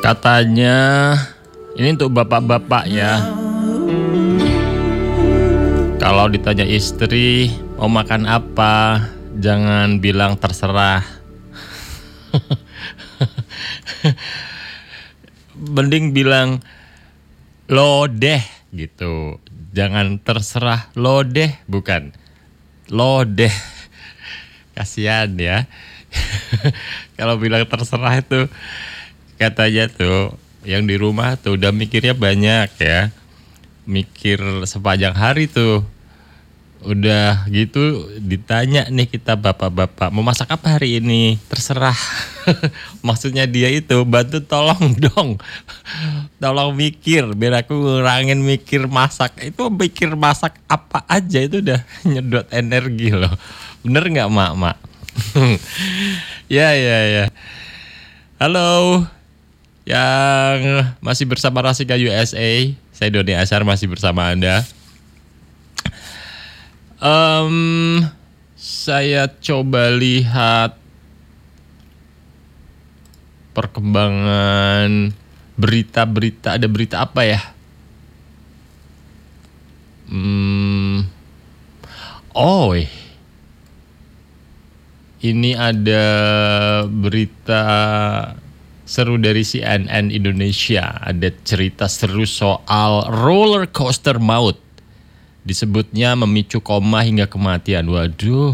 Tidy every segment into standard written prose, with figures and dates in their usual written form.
Katanya ini untuk bapak-bapak ya. Kalau ditanya istri mau makan apa, jangan bilang terserah. Mending bilang lo deh gitu. Jangan terserah, lo deh, bukan lo deh. Kasihan ya. Kalau bilang terserah itu katanya tuh yang di rumah tuh udah mikirnya banyak ya. Mikir sepanjang hari tuh. Udah gitu ditanya nih kita bapak-bapak mau masak apa hari ini, terserah. Maksudnya dia itu bantu tolong dong. Tolong mikir biar aku ngurangin mikir masak. Itu mikir masak apa aja itu udah nyedot energi loh. Bener nggak mak? Ya. Halo yang masih bersama Rasika USA. Saya Doni Ashar masih bersama Anda. Saya coba lihat perkembangan berita-berita. Ada berita apa ya? Ini ada berita seru dari CNN Indonesia. Ada cerita seru soal roller coaster maut. Disebutnya memicu koma hingga kematian. Waduh.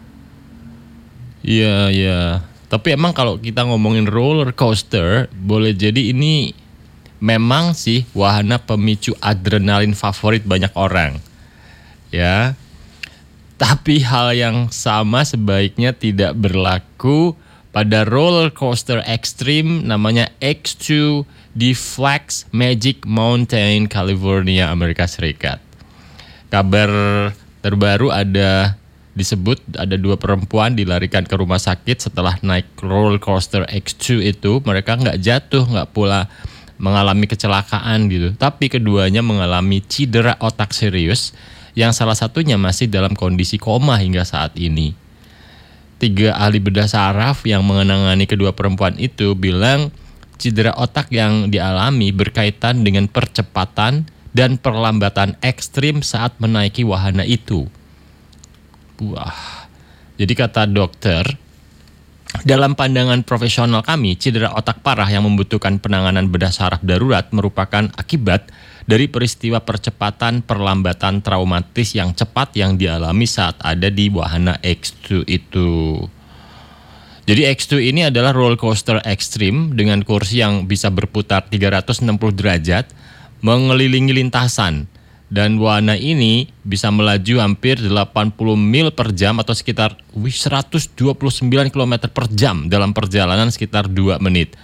Iya. Tapi emang kalau kita ngomongin roller coaster, boleh jadi ini memang sih wahana pemicu adrenalin favorit banyak orang. Ya. Tapi hal yang sama sebaiknya tidak berlaku pada roller coaster ekstrim namanya X2 di Flax Magic Mountain, California, Amerika Serikat. Kabar terbaru disebut ada 2 perempuan dilarikan ke rumah sakit setelah naik roller coaster X2 itu. Mereka nggak jatuh, nggak pula mengalami kecelakaan gitu. Tapi keduanya mengalami cedera otak serius yang salah satunya masih dalam kondisi koma hingga saat ini. 3 ahli bedah saraf yang mengenangani kedua perempuan itu bilang cedera otak yang dialami berkaitan dengan percepatan dan perlambatan ekstrim saat menaiki wahana itu. Wah, jadi kata dokter, dalam pandangan profesional kami, cedera otak parah yang membutuhkan penanganan bedah saraf darurat merupakan akibat dari peristiwa percepatan perlambatan traumatis yang cepat yang dialami saat ada di wahana X2 itu. Jadi X2 ini adalah roller coaster ekstrim dengan kursi yang bisa berputar 360 derajat mengelilingi lintasan, dan wahana ini bisa melaju hampir 80 mil per jam atau sekitar 129 km per jam dalam perjalanan sekitar 2 menit.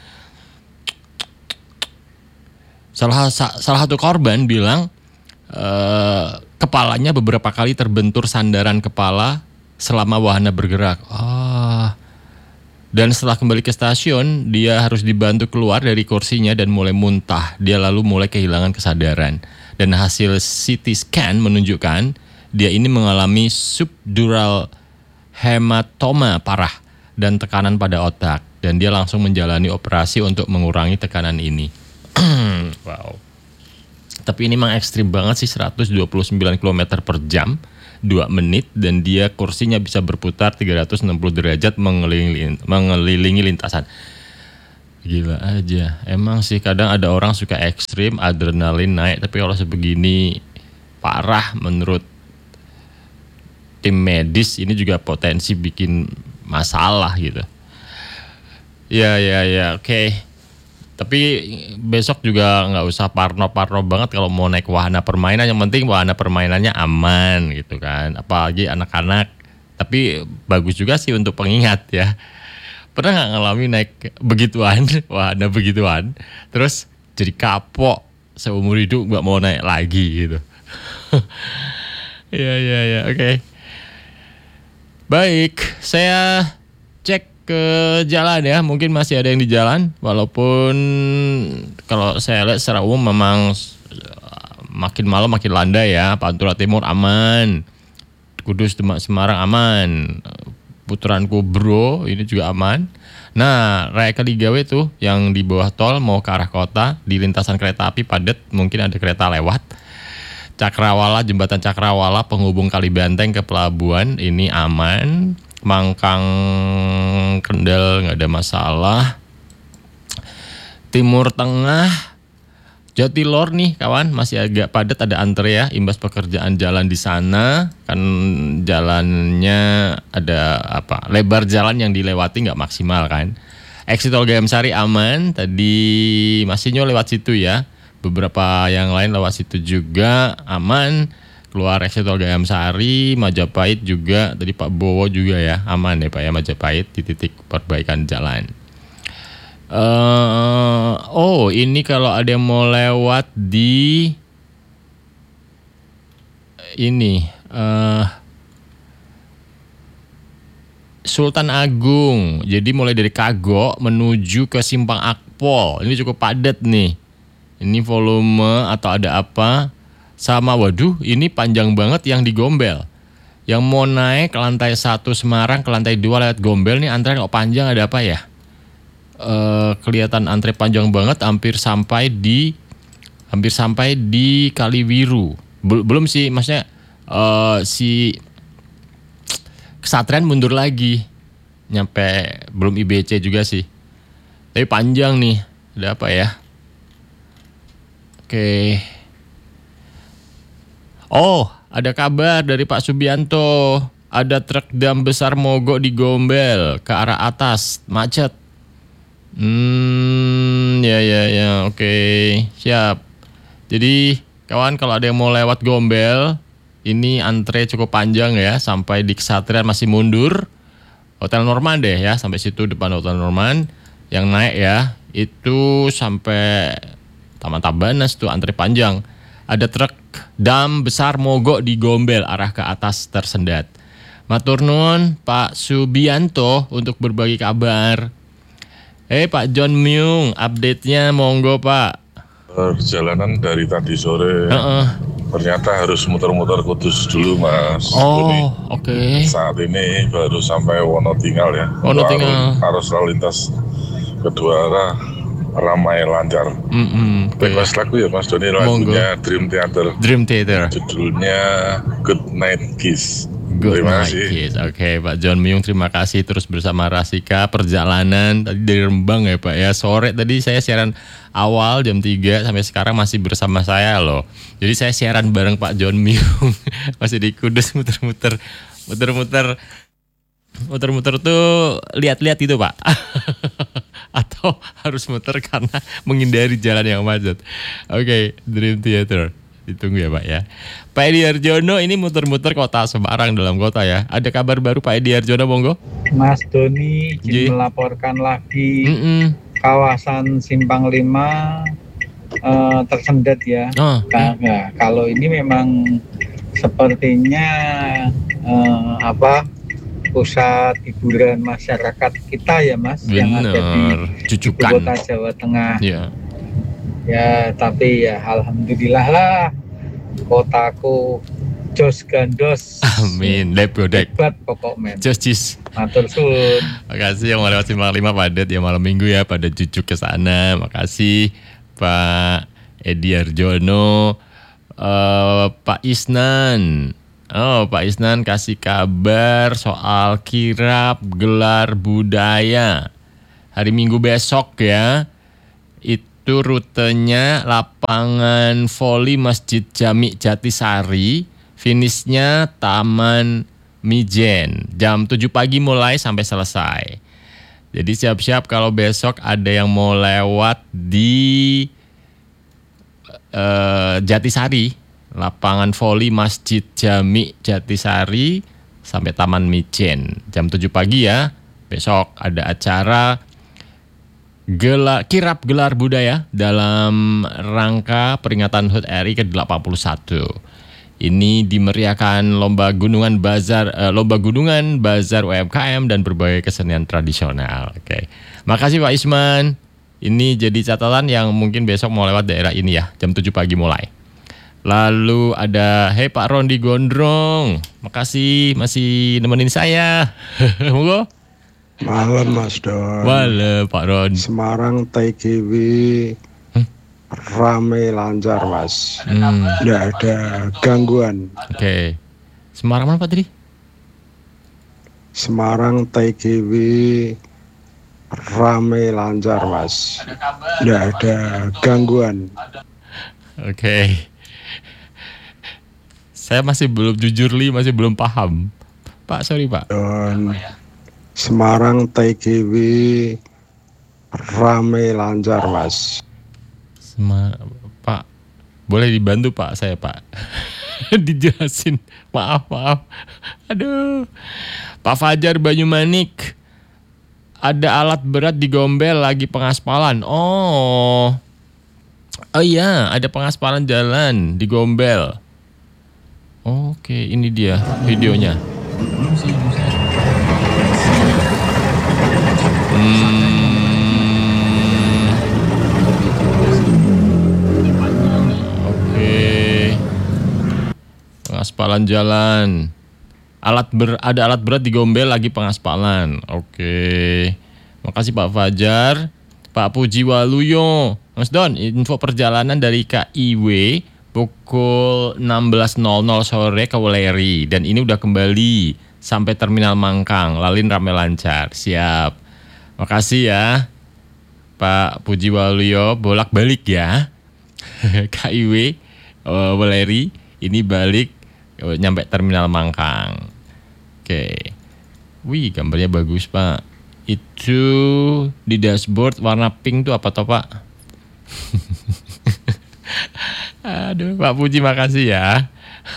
Salah satu korban bilang kepalanya beberapa kali terbentur sandaran kepala selama wahana bergerak. Dan setelah kembali ke stasiun, dia harus dibantu keluar dari kursinya dan mulai muntah. Dia lalu mulai kehilangan kesadaran. Dan hasil CT scan menunjukkan dia ini mengalami subdural hematoma parah dan tekanan pada otak. Dan dia langsung menjalani operasi untuk mengurangi tekanan ini. Wow. Tapi ini memang ekstrim banget sih, 129 km per jam. 2 menit dan dia kursinya bisa berputar 360 derajat mengelilingi lintasan. Gila aja. Emang sih kadang ada orang suka ekstrim, adrenalin naik, tapi kalau sebegini parah menurut tim medis ini juga potensi bikin masalah gitu. Ya, oke. Tapi besok juga nggak usah parno-parno banget kalau mau naik wahana permainan. Yang penting wahana permainannya aman gitu kan. Apalagi anak-anak. Tapi bagus juga sih untuk pengingat ya. Pernah nggak ngalamin naik begituan, wahana begituan, terus jadi kapok seumur hidup nggak mau naik lagi gitu. Ya, oke. Baik, saya cek ke jalan ya, mungkin masih ada yang di jalan, walaupun kalau saya lihat secara umum memang makin malam makin landai ya. Pantura Timur aman, Kudus, Demak, Semarang aman, Putaran Kubro ini juga aman. Nah, raya Kaligawe tuh yang di bawah tol mau ke arah kota, di lintasan kereta api padat, mungkin ada kereta lewat. Cakrawala, jembatan Cakrawala penghubung Kalibanteng ke pelabuhan ini aman. Mangkang Kendal nggak ada masalah. Timur Tengah Jatilor nih kawan masih agak padat, ada antre ya imbas pekerjaan jalan di sana kan, jalannya ada apa, lebar jalan yang dilewati nggak maksimal kan. Exit Tol Gayam Sari aman, tadi masihnya lewat situ ya, beberapa yang lain lewat situ juga aman. Keluar exit Tol Gayam Sari, Majapahit juga tadi Pak Bowo juga ya aman ya Pak ya, Majapahit di titik perbaikan jalan. Oh ini kalau ada yang mau lewat di ini Sultan Agung, jadi mulai dari Kagok menuju ke Simpang Akpol ini cukup padat nih. Ini volume atau ada apa? Sama waduh ini panjang banget yang di Gombel. Yang mau naik ke lantai 1 Semarang ke lantai 2 lewat Gombel nih antrean kok panjang, ada apa ya? Kelihatan antre panjang banget, hampir sampai di Kaliwiru. Belum sih, maksudnya si Kesatrian mundur lagi, nyampe belum IBC juga sih. Tapi panjang nih, ada apa ya? Oke. Oh, ada kabar dari Pak Subianto, ada truk dam besar mogok di Gombel ke arah atas, macet. Ya, oke, siap. Jadi kawan kalau ada yang mau lewat Gombel, ini antre cukup panjang ya, sampai di Kesatrian masih mundur. Hotel Norman deh ya, sampai situ depan Hotel Norman. Yang naik ya, itu sampai Taman Tabanas tuh antre panjang. Ada truk dam besar mogok di Gombel, arah ke atas tersendat. Matur nuwun Pak Subianto untuk berbagi kabar. Pak John Myung, update-nya monggo Pak. Perjalanan dari tadi sore ternyata harus muter-muter Kudus dulu Mas. Oh, oke. Saat ini baru sampai Wonotinggal ya. Wonotinggal. Arus lalu lintas kedua arah ramai lancar. Request lagu ya Mas Doni, lagunya Dream Theater. Dream Theater. Judulnya Good Night Kiss. Good Terima night kasih. kiss. Oke, Pak John Myung, terima kasih terus bersama Rasika. Perjalanan tadi dari Rembang ya Pak ya. Sore tadi saya siaran awal jam 3 sampai sekarang masih bersama saya loh. Jadi saya siaran bareng Pak John Myung. Masih di Kudus muter-muter tuh lihat-lihat itu Pak. Atau harus muter karena menghindari jalan yang macet. Oke, Dream Theater. Ditunggu ya Pak ya. Pak Edi Arjono ini muter-muter kota Semarang dalam kota ya. Ada kabar baru Pak Edi Arjono monggo? Mas Doni izin melaporkan lagi kawasan Simpang 5 tersendat ya. Nah, kalau ini memang sepertinya pusat hiburan masyarakat kita ya Mas. Bener. Yang ada di Jujukan. Kota Jawa Tengah. Ya. Ya, tapi ya alhamdulillah lah kotaku jos gandos. Amin. Lebodek. Hebat pokoknya. Jos cis. Matur suwun. Makasih yang mau lewat Simpang 5 padat ya malam minggu ya, pada jujuk ke sana. Makasih Pak Edi Arjono. Pak Isnan. Oh, Pak Isnan kasih kabar soal kirap gelar budaya hari Minggu besok ya. Itu rutenya lapangan voli Masjid Jami Jatisari, finishnya Taman Mijen, jam 7 pagi mulai sampai selesai. Jadi siap-siap kalau besok ada yang mau lewat di Jatisari, lapangan voli Masjid Jami Jatisari sampai Taman Mijen, jam 7 pagi ya. Besok ada acara kirap gelar budaya dalam rangka peringatan HUT RI ke-81. Ini dimeriahkan lomba gunungan bazar UMKM dan berbagai kesenian tradisional. Oke. Makasih Pak Isman. Ini jadi catatan yang mungkin besok mau lewat daerah ini ya, jam 7 pagi mulai. Lalu ada Pak Rondi Gondrong. Makasih masih nemenin saya. Monggo. Malam Mas Don. Malam Pak Ron. Semarang TGW rame lancar Mas. Nggak ada gangguan. Oke. Semarang mana Pak tadi? Semarang TGW rame lancar Mas. Nggak ada gangguan. Oke. Saya masih belum jujur masih belum paham. Pak, sorry Pak. Don. Semarang TGW rame lancar Mas. Pak, boleh dibantu Pak saya Pak. Dijelasin. Maaf. Aduh. Pak Fajar Banyumanik. Ada alat berat di Gombel lagi pengaspalan. Oh iya, ada pengaspalan jalan di Gombel. Oke, ini dia videonya. Oke. Pengaspalan jalan. Ada alat berat di Gombel lagi pengaspalan. Oke. Makasih Pak Fajar. Pak Puji Waluyo. Mas Don, info perjalanan dari KIW pukul 16.00 sore ke Weleri. Dan ini udah kembali sampai Terminal Mangkang. Lalin rame lancar. Siap. Makasih ya Pak Puji Waluyo. Bolak-balik ya. KIW Weleri. Ini balik nyampe Terminal Mangkang. Oke. Wih, gambarnya bagus Pak. Itu di dashboard warna pink tuh apa toh Pak? Aduh, Pak Puji makasih ya.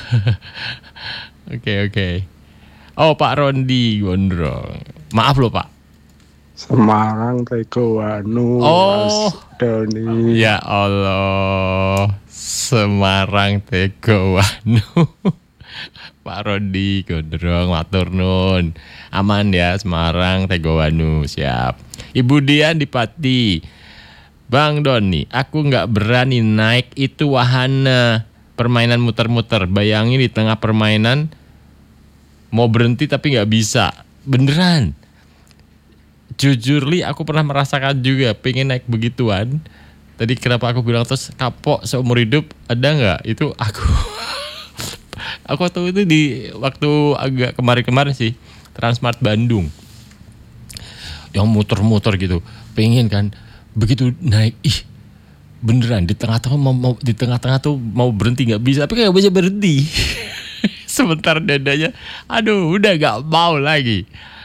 Oke. Oh, Pak Rondi Gondrong. Maaf loh Pak. Semarang Tegowanu. Oh, Mas Doni. ya Allah. Semarang Tegowanu. Pak Rondi Gondrong, matur nun. Aman ya Semarang Tegowanu, siap. Ibu Dian di Pati. Bang Doni, aku nggak berani naik itu wahana permainan muter-muter. Bayangin di tengah permainan mau berhenti tapi nggak bisa. Beneran. Jujur aku pernah merasakan juga pengen naik begituan. Tadi kenapa aku bilang terus kapok seumur hidup, ada nggak? Itu aku waktu itu di waktu agak kemarin sih Transmart Bandung yang muter-muter gitu, pengen kan begitu naik, beneran di tengah-tengah tuh mau berhenti nggak bisa, tapi nggak bisa berhenti. Sebentar dadanya, aduh udah nggak mau lagi.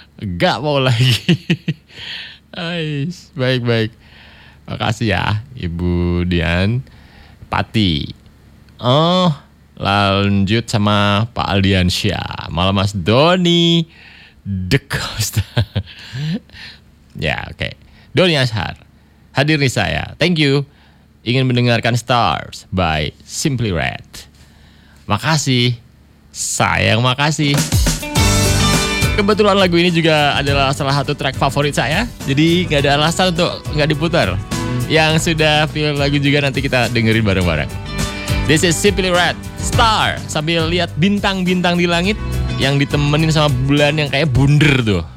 Baik. Makasih ya Ibu Dian Pati. Oh, lanjut sama Pak Aldiansyah. Malam Mas Doni The Costa. Ya, oke. Doni Ashar. Hadir nih saya. Thank you. Ingin mendengarkan Stars by Simply Red. Makasih. Sayang makasih. Kebetulan lagu ini juga adalah salah satu track favorit saya. Jadi gak ada alasan untuk gak diputar. Yang sudah pilih lagu juga nanti kita dengerin bareng-bareng. This is Simply Red, Star. Sambil lihat bintang-bintang di langit yang ditemenin sama bulan yang kayak bunder tuh.